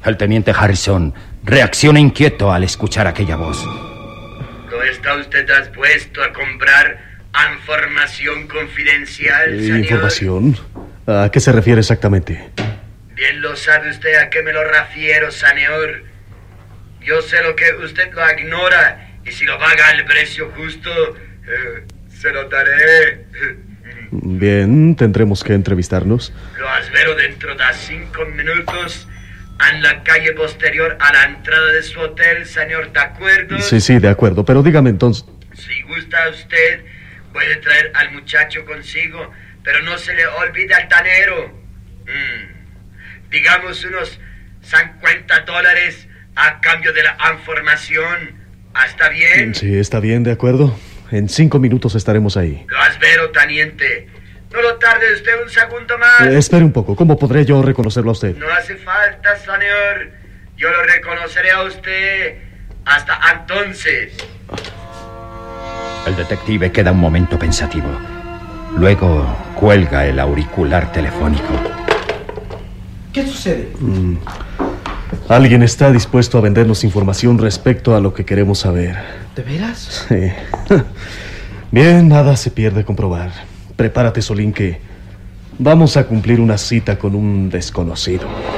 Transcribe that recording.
El teniente Harrison reacciona inquieto al escuchar aquella voz. ¿No está usted dispuesto a comprar información confidencial, señor? ¿Información? ¿A qué se refiere exactamente? Bien lo sabe usted a qué me lo refiero, señor. Yo sé lo que usted lo ignora, y si lo paga al precio justo, se lo daré. Bien, tendremos que entrevistarnos. Lo espero dentro de 5 minutos en la calle posterior a la entrada de su hotel, señor, ¿de acuerdo? Sí, de acuerdo, pero dígame entonces... Si gusta usted, puede traer al muchacho consigo, pero no se le olvide al tanero. Digamos unos $50 a cambio de la información. ¿Está bien? Sí, está bien, de acuerdo. En 5 minutos estaremos ahí. Lo espero, teniente. No lo tarde usted un segundo más. Espere un poco. ¿Cómo podré yo reconocerlo a usted? No hace falta, señor. Yo lo reconoceré a usted hasta entonces. El detective queda un momento pensativo. Luego cuelga el auricular telefónico. ¿Qué sucede? Alguien está dispuesto a vendernos información respecto a lo que queremos saber. ¿De veras? Sí. Bien, nada se pierde comprobar. Prepárate, Solín, que vamos a cumplir una cita con un desconocido.